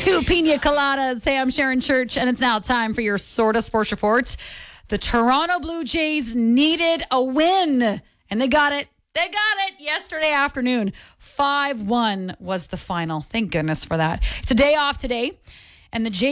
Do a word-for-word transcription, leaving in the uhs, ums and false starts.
Two pina coladas. Hey, I'm Sharon Church, and it's now time for your Sorta Sports Report. The Toronto Blue Jays needed a win, and they got it. They got it yesterday afternoon. five one was the final. Thank goodness for that. It's a day off today, and the Jays